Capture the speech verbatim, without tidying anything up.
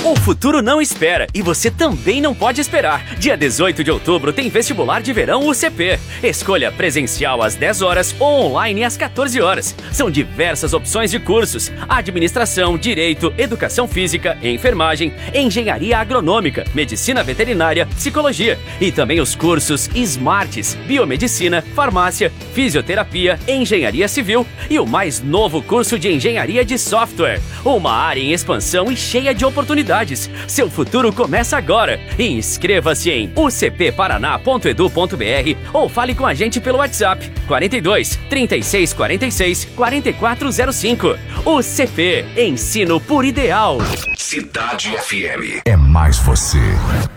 O futuro não espera e você também não pode esperar. Dia dezoito de outubro tem vestibular de verão U C P. Escolha presencial às dez horas ou online às quatorze horas. São diversas opções de cursos: administração, direito, educação física, enfermagem, engenharia agronômica, medicina veterinária, psicologia e também os cursos Smarts, biomedicina, farmácia, fisioterapia, engenharia civil e o mais novo curso de engenharia de software. Uma área em expansão e cheia de oportunidades. Seu futuro começa agora. Inscreva-se em u c p paraná ponto edu ponto b r ou fale com a gente pelo WhatsApp quarenta e dois, trinta e seis, quarenta e seis, quarenta e quatro zero cinco. U C P, ensino por ideal. Cidade F M. É mais você.